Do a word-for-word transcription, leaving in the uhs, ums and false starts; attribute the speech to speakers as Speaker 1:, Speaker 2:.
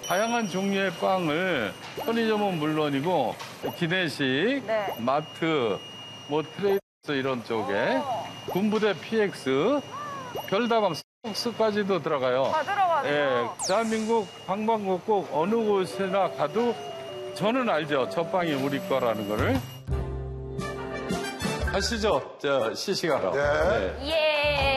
Speaker 1: 다양한 종류의 빵을 편의점은 물론이고 기내식,
Speaker 2: 네.
Speaker 1: 마트, 뭐 트레이더 이런 쪽에 군부대 피엑스, 별다방 스까지도 들어가요.
Speaker 2: 다 들어가네요.
Speaker 1: 예, 대한민국 방방곡곡 어느 곳이나 가도 저는 알죠. 저 빵이 우리 거라는 거를. 가시죠. 저 시식하러.
Speaker 3: 네.
Speaker 1: 네.
Speaker 2: 예.